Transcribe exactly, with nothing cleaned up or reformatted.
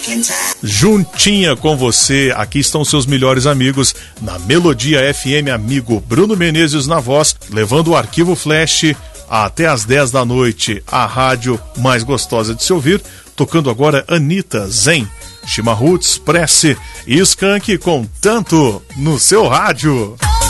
Juntinha com você, aqui estão seus melhores amigos na Melodia F M, amigo Bruno Menezes na voz, levando o arquivo Flash até às dez da noite, a rádio mais gostosa de se ouvir, tocando agora Anitta, Zen, Chima Roots, Prece e Skank com Tanto no seu rádio.